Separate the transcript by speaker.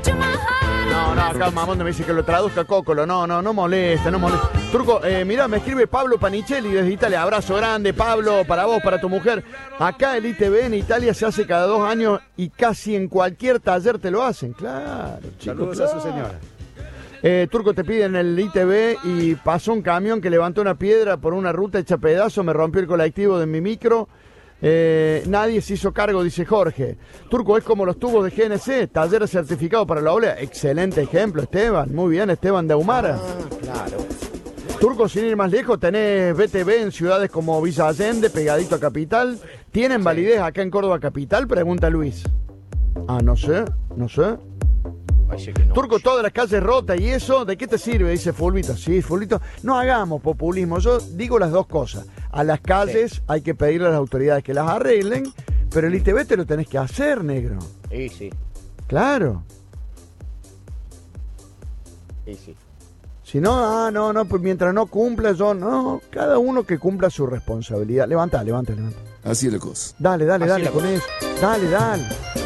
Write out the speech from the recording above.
Speaker 1: No, acá Mamondo me dice que lo traduzca Cocolo. No molesta. Turco, mirá, me escribe Pablo Panichelli desde Italia. Abrazo grande, Pablo, para vos, para tu mujer. Acá el ITV en Italia se hace cada 2 años y casi en cualquier taller te lo hacen. Claro, chicos.
Speaker 2: Saludos a su señora.
Speaker 1: Turco, te piden el ITV y pasó un camión que levantó una piedra por una ruta hecha pedazo, me rompió el colectivo de mi micro. Nadie se hizo cargo, dice Jorge. Turco, es como los tubos de GNC, taller certificado para la obra. Excelente ejemplo, Esteban. Muy bien, Esteban de Ahumara.
Speaker 2: Claro.
Speaker 1: Turco, sin ir más lejos, tenés BTV en ciudades como Villa Allende, pegadito a Capital. ¿Tienen validez acá en Córdoba Capital? Pregunta Luis. No sé. No. Turco, todas las calles rotas y eso, ¿de qué te sirve? Dice Fulvito. Sí, Fulvito, no hagamos populismo. Yo digo las dos cosas. A las calles hay que pedirle a las autoridades que las arreglen, pero el ITV te lo tenés que hacer, negro.
Speaker 2: Sí.
Speaker 1: Claro.
Speaker 2: Sí.
Speaker 1: Si no, no, pues mientras no cumpla, no. Cada uno que cumpla su responsabilidad. Levanta.
Speaker 3: Así es la cosa.
Speaker 1: Dale con eso. Dale.